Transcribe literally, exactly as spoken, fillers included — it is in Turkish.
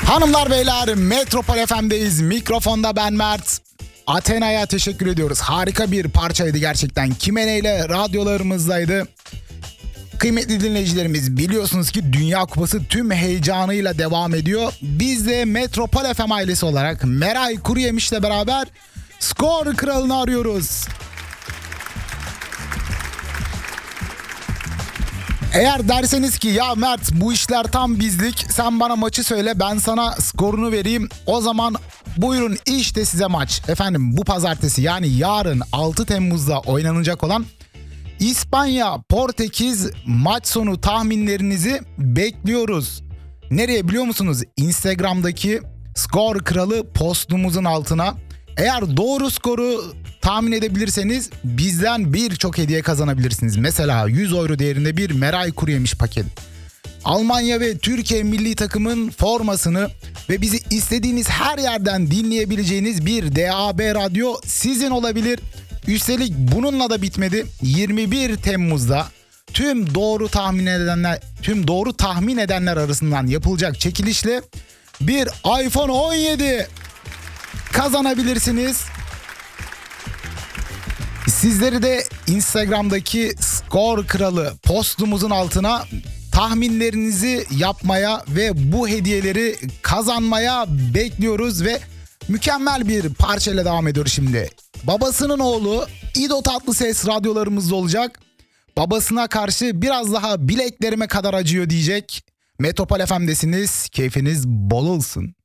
Hanımlar beyler, Metropol F M'deyiz. Mikrofonda ben Mert. Athena'ya teşekkür ediyoruz. Harika bir parçaydı gerçekten. Kimene ile radyolarımızdaydı. Kıymetli dinleyicilerimiz, biliyorsunuz ki Dünya Kupası tüm heyecanıyla devam ediyor. Biz de Metropol F M ailesi olarak Meray Kuruyemiş'le beraber skor kralını arıyoruz. Eğer derseniz ki ya Mert, bu işler tam bizlik, sen bana maçı söyle, ben sana skorunu vereyim, o zaman buyurun işte size maç. Efendim, bu pazartesi yani yarın altı Temmuz'da oynanacak olan İspanya Portekiz maç sonu tahminlerinizi bekliyoruz. Nereye biliyor musunuz? Instagram'daki skor kralı postumuzun altına. Eğer doğru skoru tahmin edebilirseniz bizden birçok hediye kazanabilirsiniz. Mesela yüz euro değerinde bir Meray Kuruyemiş paket. Almanya ve Türkiye milli takımın formasını ve bizi istediğiniz her yerden dinleyebileceğiniz bir D A B radyo sizin olabilir. Üstelik bununla da bitmedi. yirmi bir Temmuz'da tüm doğru tahmin edenler, tüm doğru tahmin edenler arasından yapılacak çekilişle bir iPhone on yedi kazanabilirsiniz. Sizleri de Instagram'daki skor kralı postumuzun altına tahminlerinizi yapmaya ve bu hediyeleri kazanmaya bekliyoruz ve mükemmel bir parçayla devam ediyoruz şimdi. Babasının oğlu İdo Tatlıses radyolarımızda olacak. Babasına karşı biraz daha bileklerime kadar acıyor diyecek. Metropol F M'desiniz. Keyfiniz bol olsun.